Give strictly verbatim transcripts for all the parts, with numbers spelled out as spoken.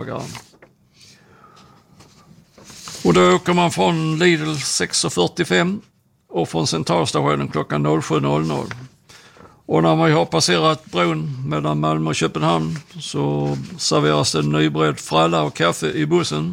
deltagare. Och då åker man från Lidl sex fyrtiofem och från centralstationen klockan sju. Och när man har passerat bron mellan Malmö och Köpenhamn så serveras det nybredd fralla och kaffe i bussen.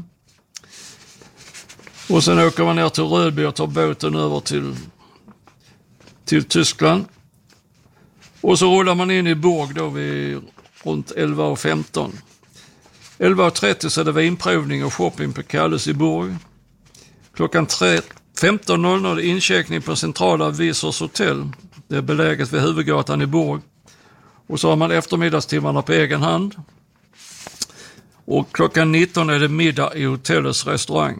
Och sen åker man ner till Rödby och tar båten över till, till Tyskland. Och så rullar man in i Borg då vid runt elva femton. elva trettio så är det vinprovning och shopping på Kalles i Borg. Klockan femton är incheckning på centrala Visors hotell. Det är beläget vid huvudgatan i Borg. Och så har man eftermiddagstimmarna på egen hand. Och klockan nitton är det middag i hotellets restaurang.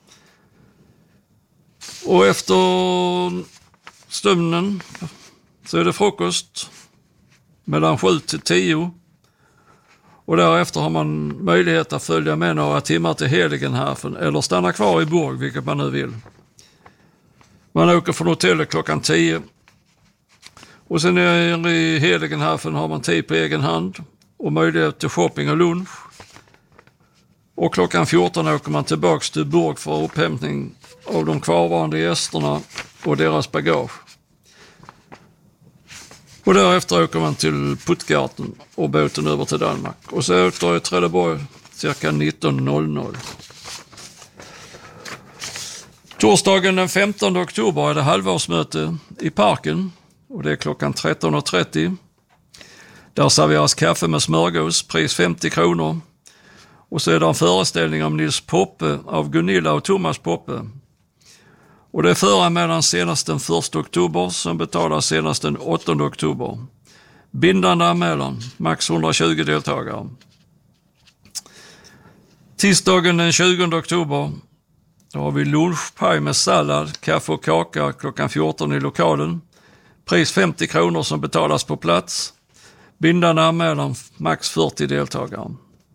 Och efter stunden så är det frukost mellan sju till tio. Och därefter har man möjlighet att följa med några timmar till Heiligenhafen eller stanna kvar i Borg, vilket man nu vill. Man åker från hotellet klockan tio. Och sen i Heiligenhafen har man tid på egen hand och möjlighet till shopping och lunch. Och klockan fjorton åker man tillbaka till Borg för upphämtning av de kvarvarande gästerna och deras bagage. Och därefter åker man till Puttgarten och båten över till Danmark. Och så åter i Trelleborg cirka nitton. Torsdagen den femtonde oktober är det halvårsmöte i parken. Och det är klockan tretton trettio. Där serveras kaffe med smörgås, pris femtio kronor. Och så är det en föreställning om Nils Poppe av Gunilla och Thomas Poppe. Och det är föranmälan senast den första oktober som betalar senast den åttonde oktober. Bindande anmälan, max hundratjugo deltagare. Tisdagen den tjugonde oktober då har vi lunchpaj med sallad, kaffe och kaka klockan fjorton i lokalen. Pris femtio kronor som betalas på plats. Bindande anmälan, max fyrtio deltagare.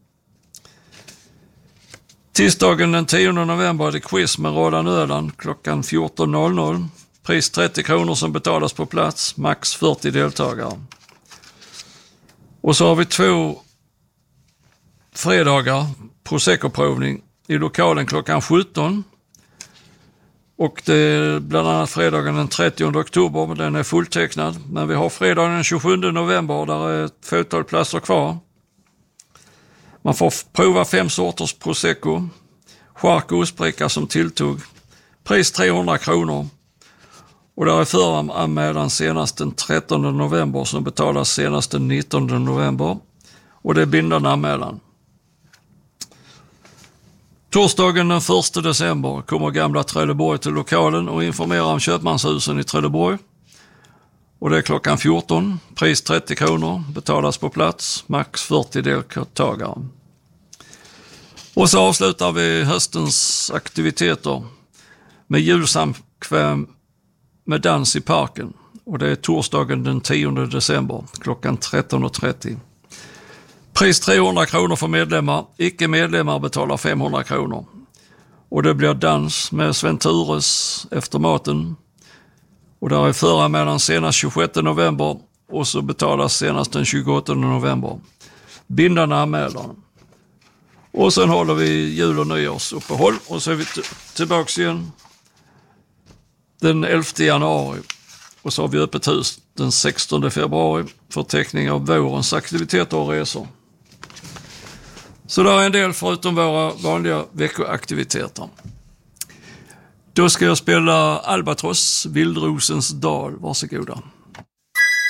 Tisdagen den tionde november är det quiz med Roland Öland klockan fjorton. Pris trettio kronor som betalas på plats, max fyrtio deltagare. Och så har vi två fredagar Prosecco-provning i lokalen klockan sjutton. Och det är bland annat fredagen den trettionde oktober, men den är fulltecknad. Men vi har fredagen den tjugosjunde november, där är ett fåtal platser kvar. Man får prova fem sorters Prosecco, chark och ostbricka som tilltugg. Pris trehundra kronor. Och där är föranmälan senast den trettonde november som betalas senast den nittonde november. Och det är bindande anmälan. Torsdagen den första december kommer gamla Trelleborg till lokalen och informerar om köpmanshusen i Trelleborg. Och det är klockan fjorton, pris trettio kronor, betalas på plats, max fyrtio deltagare. Och så avslutar vi höstens aktiviteter med julsamkväm med dans i parken. Och det är torsdagen den tionde december, klockan tretton trettio. Pris trehundra kronor för medlemmar, icke-medlemmar betalar femhundra kronor. Och det blir dans med Sven Tures efter maten. Och där är föranmälan senast tjugosjätte november och så betalas senast den tjugoåttonde november. Bindande anmälan. Och sen håller vi jul- och nyårsuppehåll och så är vi t- tillbaka igen den elfte januari. Och så har vi öppet hus den sextonde februari för teckning av vårens aktiviteter och resor. Så där är en del förutom våra vanliga veckoaktiviteter. Då ska jag spela Albatross, Vildrosens dal. Varsågoda.